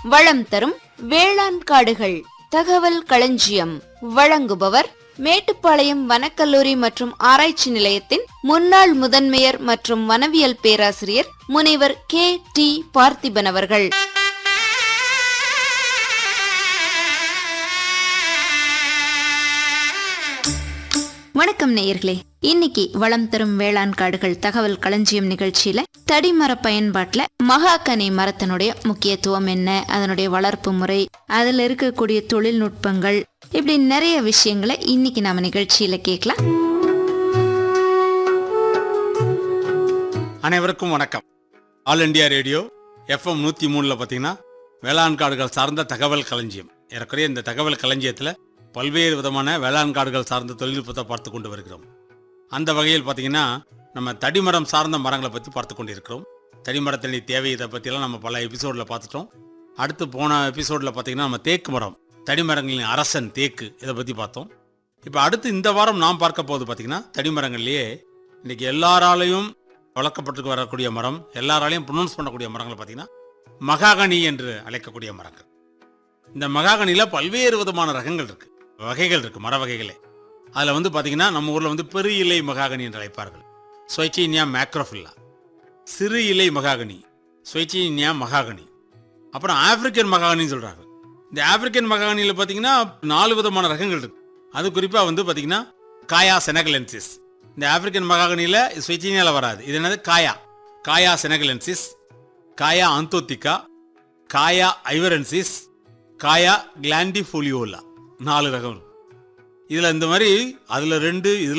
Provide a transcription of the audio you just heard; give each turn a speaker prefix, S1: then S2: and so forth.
S1: வளம் தரும் வேளாண் காடுகள் தகவல் களஞ்சியம். வழங்குபவர் மேட்டுப்பாளையம் வனக்கல்லூரி மற்றும் ஆராய்ச்சி நிலையத்தின் முன்னாள் முதன்மையர் மற்றும் வனவியல் பேராசிரியர் முனைவர் K.T. பார்த்திபன் அவர்கள். வணக்கம் நேயர்களே. இன்னைக்கு வளம் தரும் வேளாண் காடுகள் தகவல் களஞ்சியம் நிகழ்ச்சியில தடிமர பயன்பாட்டுல மகாகனி மரத்தினுடைய முக்கியத்துவம் என்ன, அதனுடைய வளர்ப்பு முறை, அதுல இருக்கக்கூடிய தொழில்நுட்பங்கள், இப்படி நிறைய விஷயங்களை இன்னைக்கு நாம நிகழ்ச்சியில கேட்கலாம்.
S2: அனைவருக்கும் வணக்கம். ஆல் இண்டியா ரேடியோ FM 103 பார்த்தீங்கன்னா வேளாண் காடுகள் சார்ந்த தகவல் களஞ்சியம். ஏறக்குறைய இந்த தகவல் களஞ்சியத்தில் பல்வேறு விதமான வேளாண் காடுகள் சார்ந்த தொழில்நுட்பத்தை பார்த்து கொண்டு வருகிறோம். அந்த வகையில் பார்த்தீங்கன்னா நம்ம தடிமரம் சார்ந்த மரங்களை பற்றி பார்த்து கொண்டு இருக்கிறோம். தடிமரத்தினுடைய தேவை இதை பற்றிலாம் நம்ம பல எபிசோடில் பார்த்துட்டோம். அடுத்து போன எபிசோடில் பார்த்தீங்கன்னா நம்ம தேக்கு மரம், தடிமரங்களின் அரசன் தேக்கு, இதை பற்றி பார்த்தோம். இப்போ அடுத்து இந்த வாரம் நாம் பார்க்க போது பார்த்தீங்கன்னா தடிமரங்கள்லேயே இன்றைக்கி எல்லாராலையும் வளர்க்கப்பட்டு வரக்கூடிய மரம், எல்லாராலையும் ப்ரொனவுன்ஸ் பண்ணக்கூடிய மரங்களை பார்த்தீங்கன்னா மகாகனி என்று அழைக்கக்கூடிய மரங்கள். இந்த மகாகனியில் பல்வேறு விதமான ரகங்கள் இருக்குது, வகைகள் இருக்குது, மர வகைகளே. அதில் வந்து பார்த்தீங்கன்னா நம்ம ஊரில் வந்து பெரு இலை மகாகனி என்று அழைப்பார்கள், ஸ்வைச்சீனியா மேக்ரோஃபில்லா. சிறு இலை மகாகனி, ஸ்வைச்சீனியா மகாகனி. அப்புறம் ஆப்பிரிக்கன் மகாகனின்னு சொல்கிறாங்க. இந்த ஆப்பிரிக்கன் மகாகனியில் பார்த்தீங்கன்னா 4 விதமான ரகங்கள் இருக்குது. அது குறிப்பாக வந்து பார்த்தீங்கன்னா காயா செனகலென்சிஸ். இந்த ஆப்பிரிக்கன் மகாகனியில் ஸ்வைச்சீனியாவில் வராது. இது என்னது? காயா செனகலென்சிஸ், காயா ஆந்தோத்திகா, காயா ஐவரன்சிஸ், காயா கிளாண்டிஃபோலியோலா, 4 ரகம். இதில் இந்த மாதிரி அதில் 2 இதில்